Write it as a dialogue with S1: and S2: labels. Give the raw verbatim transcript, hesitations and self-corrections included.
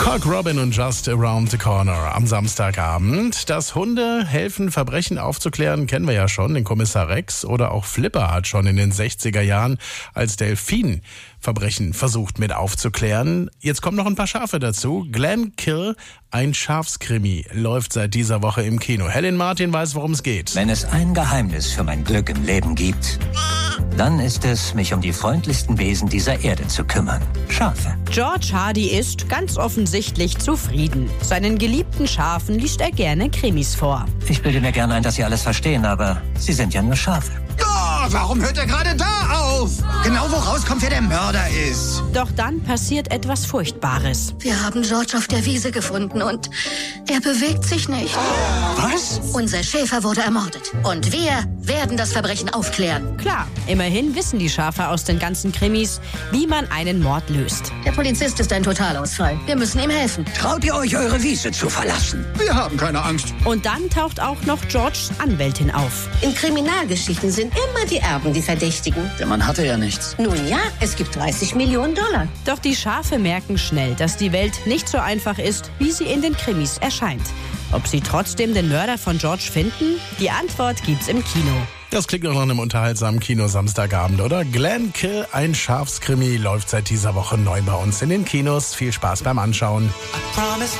S1: Cock Robin und Just Around the Corner am Samstagabend. Dass Hunde helfen, Verbrechen aufzuklären, kennen wir ja schon. Den Kommissar Rex oder auch Flipper hat schon in den sechziger Jahren als Delfin Verbrechen versucht mit aufzuklären. Jetzt kommen noch ein paar Schafe dazu. Glenkill, ein Schafskrimi, läuft seit dieser Woche im Kino. Helen Martin weiß, worum es geht.
S2: Wenn es ein Geheimnis für mein Glück im Leben gibt, dann ist es, mich um die freundlichsten Wesen dieser Erde zu kümmern. Schafe.
S3: George Hardy ist ganz offensichtlich zufrieden. Seinen geliebten Schafen liest er gerne Krimis vor.
S2: Ich bilde mir gerne ein, dass Sie alles verstehen, aber Sie sind ja nur Schafe.
S4: Oh, warum hört er gerade da auf? Genau wo rauskommt, wer der Mörder ist.
S3: Doch dann passiert etwas Furchtbares.
S5: Wir haben George auf der Wiese gefunden und er bewegt sich nicht.
S4: Was?
S5: Unser Schäfer wurde ermordet und wir werden das Verbrechen aufklären.
S3: Klar, immerhin wissen die Schafe aus den ganzen Krimis, wie man einen Mord löst.
S5: Der Polizist ist ein Totalausfall. Wir müssen ihm helfen.
S4: Traut ihr euch, eure Wiese zu verlassen? Wir haben keine Angst.
S3: Und dann taucht auch noch Georges Anwältin auf.
S6: In Kriminalgeschichten sind immer die Erben die Verdächtigen.
S4: Der Mann hatte ja nichts.
S6: Nun ja, es gibt dreißig Millionen Dollar.
S3: Doch die Schafe merken schnell, dass die Welt nicht so einfach ist, wie sie in den Krimis erscheint. Ob sie trotzdem den Mörder von George finden? Die Antwort gibt's im Kino.
S1: Das klingt doch nach einem unterhaltsamen Kino Samstagabend, oder? Glenkill, ein Schafskrimi, läuft seit dieser Woche neu bei uns in den Kinos. Viel Spaß beim Anschauen.